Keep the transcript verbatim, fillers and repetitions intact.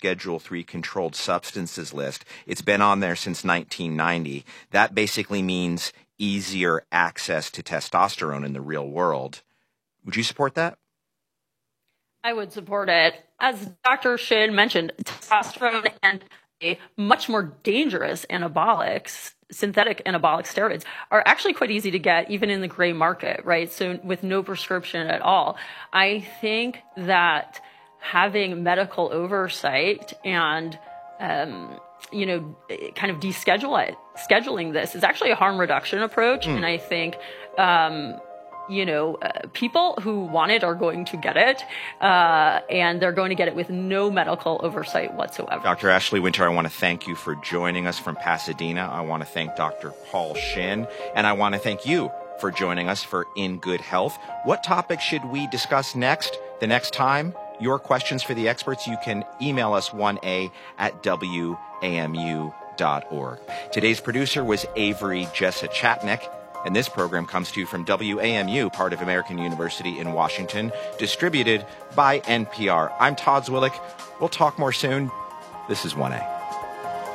Schedule three controlled substances list. It's been on there since nineteen ninety. That basically means easier access to testosterone in the real world. Would you support that? I would support it. As Doctor Shin mentioned, testosterone and a much more dangerous anabolics, synthetic anabolic steroids, are actually quite easy to get even in the gray market, right? So with no prescription at all. I think that having medical oversight and, um, you know, kind of deschedule it, scheduling this is actually a harm reduction approach. Mm. And I think, um, you know, uh, people who want it are going to get it, uh, and they're going to get it with no medical oversight whatsoever. Doctor Ashley Winter, I want to thank you for joining us from Pasadena. I want to thank Doctor Paul Shin, and I want to thank you for joining us for In Good Health. What topic should we discuss next? The next time? Your questions for the experts, you can email us one a at w a m u dot org. Today's producer was Avery Jessa-Chatnick. And this program comes to you from W A M U, part of American University in Washington, distributed by N P R. I'm Todd Zwillich. We'll talk more soon. This is one A.